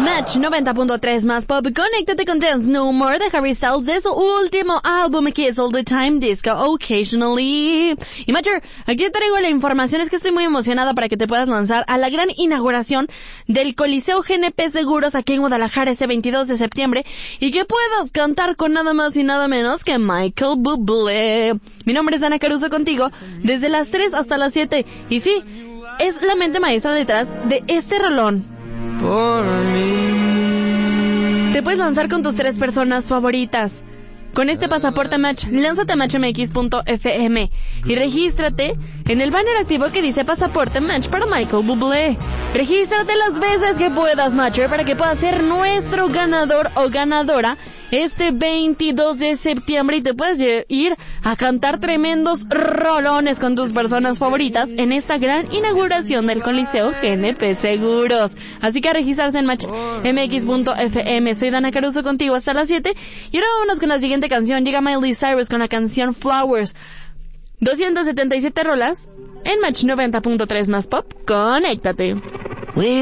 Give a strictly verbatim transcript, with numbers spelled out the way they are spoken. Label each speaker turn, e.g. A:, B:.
A: Match noventa punto tres más pop. Conéctate con Dance No More de Harry Styles de su último álbum Kiss All the Time Disco Occasionally. Y Matcher, aquí te traigo la información. Es que estoy muy emocionada para que te puedas lanzar a la gran inauguración del Coliseo G N P Seguros aquí en Guadalajara este veintidós de septiembre y que puedas cantar con nada más y nada menos que Michael Bublé. Mi nombre es Dana Caruso contigo desde las tres hasta las siete y sí, es la mente maestra detrás de este rolón. Te puedes lanzar con tus tres personas favoritas. Con este pasaporte Match, lánzate a match m x punto f m y regístrate en el banner activo que dice Pasaporte Match para Michael Bublé. Regístrate las veces que puedas, Matcher, para que puedas ser nuestro ganador o ganadora este veintidós de septiembre y te puedes ir a cantar tremendos rolones con tus personas favoritas en esta gran inauguración del Coliseo G N P Seguros. Así que a registrarse en match m x punto f m. Soy Dana Caruso contigo hasta las siete y ahora vámonos con la siguiente canción. Llega Miley Cyrus con la canción Flowers. doscientas setenta y siete rolas en Match noventa punto tres más pop. Conéctate.